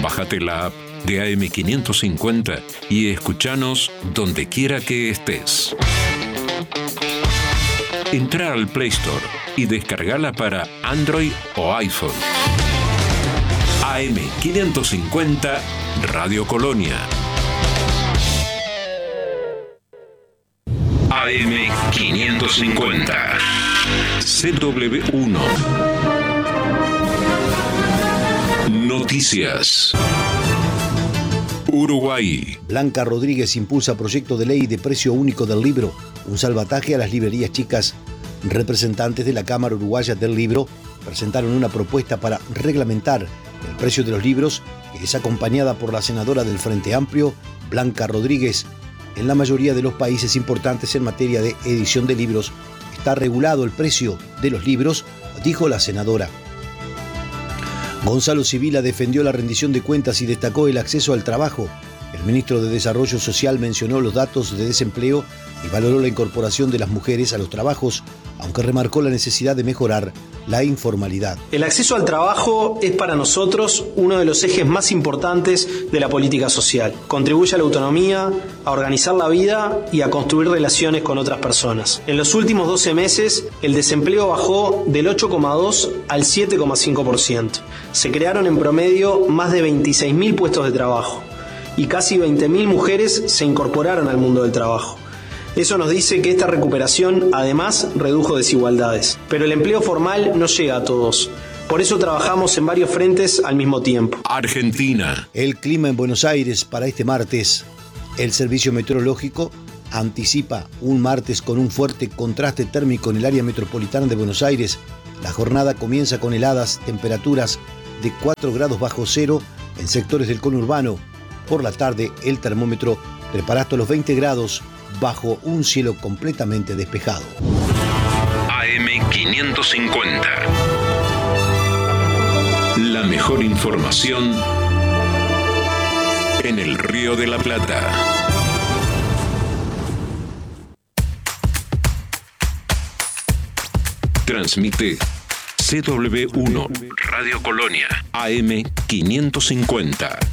Bájate la app de AM550 y escúchanos donde quiera que estés. Entra al Play Store y descargala para Android o iPhone. AM550 Radio Colonia. AM550 CW1 Noticias. Uruguay. Blanca Rodríguez impulsa proyecto de ley de precio único del libro, un salvataje a las librerías chicas. Representantes de la Cámara Uruguaya del Libro presentaron una propuesta para reglamentar el precio de los libros, que es acompañada por la senadora del Frente Amplio, Blanca Rodríguez. En la mayoría de los países importantes en materia de edición de libros está regulado el precio de los libros, dijo la senadora. Gonzalo Sibila defendió la rendición de cuentas y destacó el acceso al trabajo. El ministro de Desarrollo Social mencionó los datos de desempleo y valoró la incorporación de las mujeres a los trabajos, aunque remarcó la necesidad de mejorar la informalidad. El acceso al trabajo es para nosotros uno de los ejes más importantes de la política social. Contribuye a la autonomía, a organizar la vida y a construir relaciones con otras personas. En los últimos 12 meses, el desempleo bajó del 8,2 al 7,5%. Se crearon en promedio más de 26.000 puestos de trabajo y casi 20.000 mujeres se incorporaron al mundo del trabajo. Eso nos dice que esta recuperación además redujo desigualdades. Pero el empleo formal no llega a todos. Por eso trabajamos en varios frentes al mismo tiempo. Argentina. El clima en Buenos Aires para este martes. El Servicio Meteorológico anticipa un martes con un fuerte contraste térmico en el área metropolitana de Buenos Aires. La jornada comienza con heladas, temperaturas de 4 grados bajo cero en sectores del conurbano. Por la tarde, el termómetro prepara hasta los 20 grados bajo un cielo completamente despejado. AM550. La mejor información en el Río de la Plata. Transmite CW1 Radio Colonia AM550.